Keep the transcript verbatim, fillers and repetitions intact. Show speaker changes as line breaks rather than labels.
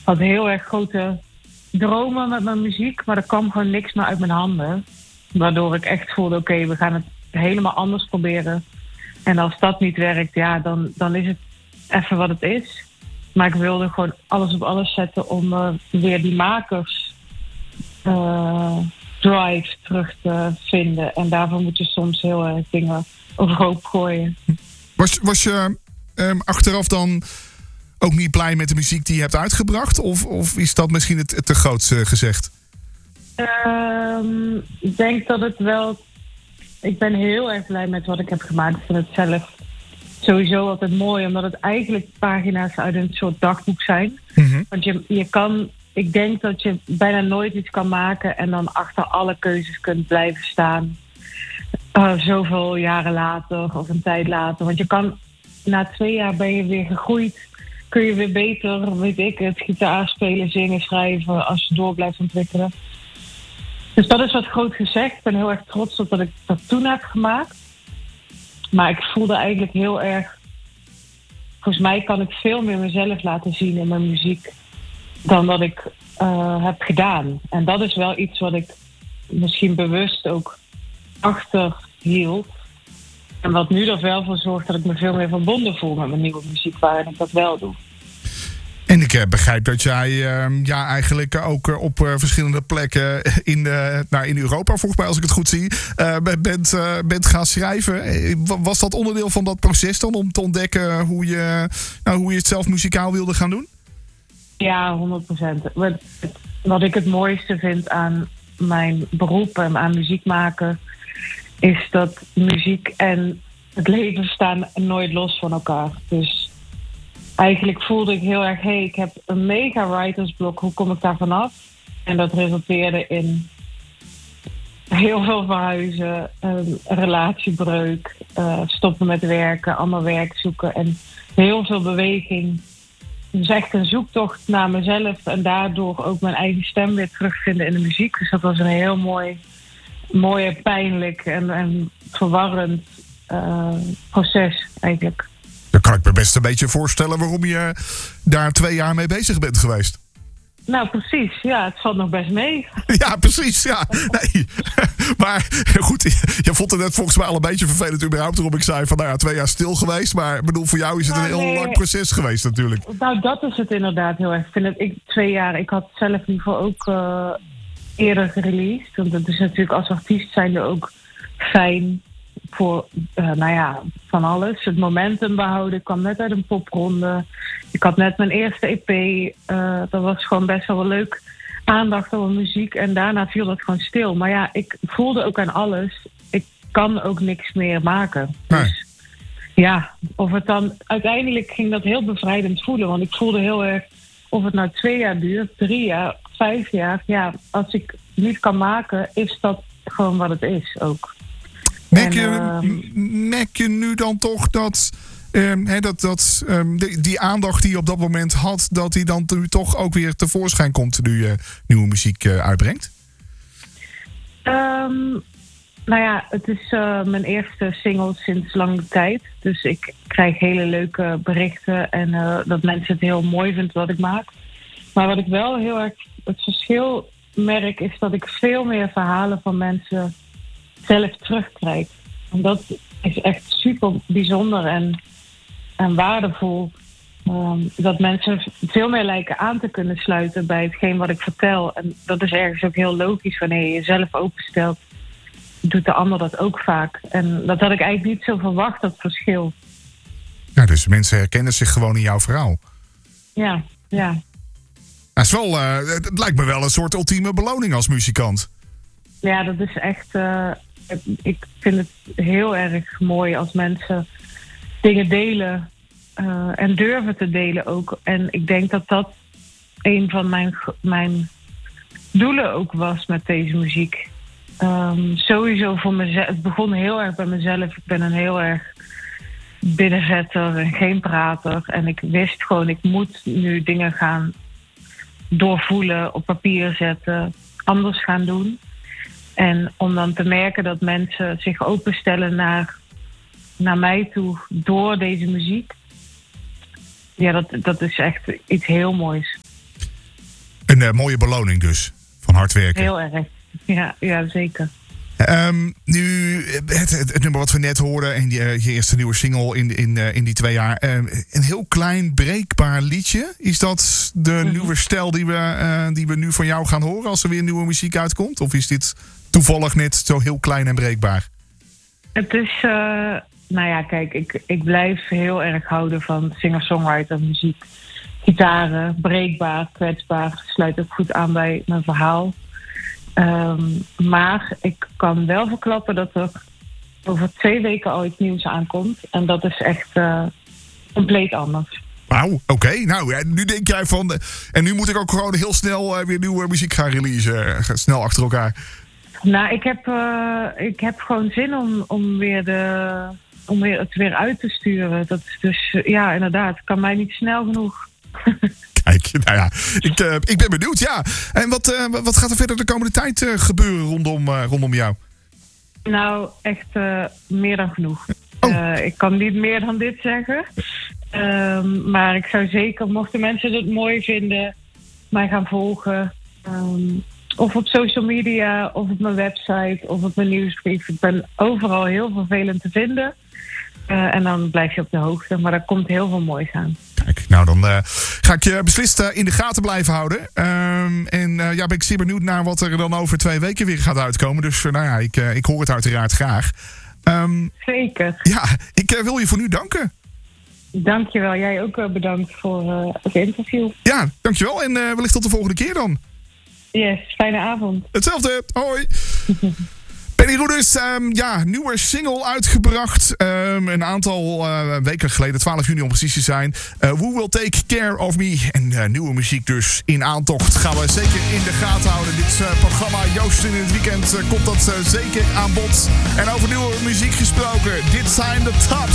had heel erg grote dromen met mijn muziek, maar er kwam gewoon niks meer uit mijn handen. Waardoor ik echt voelde, oké, okay, we gaan het helemaal anders proberen. En als dat niet werkt, ja, dan, dan is het even wat het is. Maar ik wilde gewoon alles op alles zetten om uh, weer die makers uh, drive terug te vinden. En daarvoor moet je soms heel erg dingen overhoop gooien.
Was, was je um, achteraf dan ook niet blij met de muziek die je hebt uitgebracht? Of, of is dat misschien het, het te groot uh, gezegd?
Um, ik denk dat het wel... Ik ben heel erg blij met wat ik heb gemaakt. Ik vind het zelf sowieso altijd mooi, omdat het eigenlijk pagina's uit een soort dagboek zijn. Mm-hmm. Want je, je kan... Ik denk dat je bijna nooit iets kan maken en dan achter alle keuzes kunt blijven staan. Uh, zoveel jaren later of een tijd later. Want je kan... Na twee jaar ben je weer gegroeid. Kun je weer beter, weet ik het, gitaar spelen, zingen, schrijven, als je door blijft ontwikkelen. Dus dat is wat groot gezegd. Ik ben heel erg trots op dat ik dat toen heb gemaakt. Maar ik voelde eigenlijk heel erg... Volgens mij kan ik veel meer mezelf laten zien in mijn muziek dan dat ik uh, heb gedaan. En dat is wel iets wat ik misschien bewust ook achterhield. En wat nu er wel voor zorgt dat ik me veel meer verbonden voel met mijn nieuwe muziek, waarin ik dat wel doe.
En ik uh, begrijp dat jij uh, ja, eigenlijk ook uh, op uh, verschillende plekken in, uh, nou, in Europa, volgens mij als ik het goed zie, uh, bent, uh, bent gaan schrijven. Was dat onderdeel van dat proces dan, om te ontdekken hoe je, nou, hoe je het zelf muzikaal wilde gaan doen?
Ja, honderd procent. Wat, wat ik het mooiste vind aan mijn beroep en aan muziek maken, is dat muziek en het leven staan nooit los van elkaar. Dus eigenlijk voelde ik heel erg, hé, hey, ik heb een mega writersblok, hoe kom ik daar vanaf? En dat resulteerde in heel veel verhuizen, een relatiebreuk, uh, stoppen met werken, ander werk zoeken en heel veel beweging. Dus echt een zoektocht naar mezelf en daardoor ook mijn eigen stem weer terugvinden in de muziek. Dus dat was een heel mooi, mooi pijnlijk en, en verwarrend uh, proces eigenlijk.
Dan kan ik me best een beetje voorstellen waarom je daar twee jaar mee bezig bent geweest.
Nou, precies. Ja, het valt nog best mee.
Ja, precies. Ja. Nee. Maar goed, je vond het net volgens mij al een beetje vervelend überhaupt waarom ik zei van nou ja, twee jaar stil geweest. Maar ik bedoel, voor jou is het nou, een heel nee. lang proces geweest natuurlijk.
Nou, dat is het inderdaad heel erg. Ik vind het, ik, twee jaar, ik had zelf in ieder geval ook uh, eerder gereleased. Want het is natuurlijk als artiest zijnde ook fijn voor, uh, nou ja, van alles. Het momentum behouden. Ik kwam net uit een popronde. Ik had net mijn eerste E P. Uh, dat was gewoon best wel leuk. Aandacht over muziek. En daarna viel dat gewoon stil. Maar ja, ik voelde ook aan alles. Ik kan ook niks meer maken.
Nee.
Dus ja, of het dan... Uiteindelijk ging dat heel bevrijdend voelen. Want ik voelde heel erg... Of het nou twee jaar duurt, drie jaar, vijf jaar. Ja, als ik niet kan maken, is dat gewoon wat het is ook.
Merk je, en, uh, merk je nu dan toch dat, um, he, dat, dat um, die, die aandacht die je op dat moment had, dat die dan nu toch ook weer tevoorschijn komt nu je nieuwe muziek uh, uitbrengt?
Um, nou ja, het is uh, mijn eerste single sinds lange tijd. Dus ik krijg hele leuke berichten en uh, dat mensen het heel mooi vinden wat ik maak. Maar wat ik wel heel erg het verschil merk, is dat ik veel meer verhalen van mensen zelf terugkrijg. En dat is echt super bijzonder en, en waardevol. Um, dat mensen veel meer lijken aan te kunnen sluiten bij hetgeen wat ik vertel. En dat is ergens ook heel logisch. Wanneer je jezelf openstelt, doet de ander dat ook vaak. En dat had ik eigenlijk niet zo verwacht, dat verschil.
Ja, dus mensen herkennen zich gewoon in jouw verhaal.
Ja, ja.
Het, is wel, uh, het lijkt me wel een soort ultieme beloning als muzikant.
Ja, dat is echt... Uh, ik vind het heel erg mooi als mensen dingen delen uh, en durven te delen ook. En ik denk dat dat een van mijn, mijn doelen ook was met deze muziek. Um, sowieso voor mezelf. Het begon heel erg bij mezelf. Ik ben een heel erg binnenvetter en geen prater. En ik wist gewoon, ik moet nu dingen gaan doorvoelen, op papier zetten, anders gaan doen. En om dan te merken dat mensen zich openstellen naar, naar mij toe door deze muziek. Ja, dat, dat is echt iets heel moois.
Een uh, mooie beloning dus, van hard werken.
Heel erg, ja, ja zeker.
Um, nu, het, het, het nummer wat we net hoorden en je, je eerste nieuwe single in, in, uh, in die twee jaar. Um, een heel klein breekbaar liedje. Is dat de mm-hmm. nieuwe stijl die we, uh, die we nu van jou gaan horen als er weer nieuwe muziek uitkomt? Of is dit toevallig net zo heel klein en breekbaar?
Het is, uh, nou ja, kijk, ik, ik blijf heel erg houden van singer-songwriter muziek. Gitaren, breekbaar, kwetsbaar, sluit ook goed aan bij mijn verhaal. Um, maar ik kan wel verklappen dat er over twee weken al iets nieuws aankomt. En dat is echt uh, compleet anders.
Wauw, oké. Okay. Nou, ja, nu denk jij van... Uh, en nu moet ik ook gewoon heel snel uh, weer nieuwe muziek gaan releasen. Uh, snel achter elkaar.
Nou, ik heb, uh, ik heb gewoon zin om, om, weer de, om weer het weer uit te sturen. Dat is dus, uh, ja, inderdaad. Kan mij niet snel genoeg.
Kijk, nou ja, ik, uh, ik ben benieuwd, ja. En wat, uh, wat gaat er verder de komende tijd uh, gebeuren rondom, uh, rondom jou?
Nou, echt uh, meer dan genoeg.
Oh.
Uh, ik kan niet meer dan dit zeggen. Um, maar ik zou zeker, mochten mensen het mooi vinden, mij gaan volgen. Um, of op social media, of op mijn website, of op mijn nieuwsbrief. Ik ben overal heel vervelend te vinden. Uh, en dan blijf je op de hoogte. Maar er komt heel veel moois aan.
Kijk, nou dan uh, ga ik je beslist uh, in de gaten blijven houden. Um, en uh, ja, ben ik zeer benieuwd naar wat er dan over twee weken weer gaat uitkomen. Dus uh, nou ja, ik, uh, ik hoor het uiteraard graag. Um,
Zeker.
Ja, ik uh, wil je voor nu danken.
Dankjewel. Jij ook uh, bedankt voor uh, het interview.
Ja, dankjewel. En uh, wellicht tot de volgende keer dan.
Yes, fijne avond.
Hetzelfde. Hoi. Penny Roeders, um, ja, nieuwe single uitgebracht. Um, een aantal uh, weken geleden, twaalf juni om precies te zijn. Uh, Who Will Take Care of Me? En uh, nieuwe muziek dus in aantocht. Gaan we zeker in de gaten houden. Dit uh, programma Joost in het weekend uh, komt dat uh, zeker aan bod. En over nieuwe muziek gesproken. Dit zijn de Tops.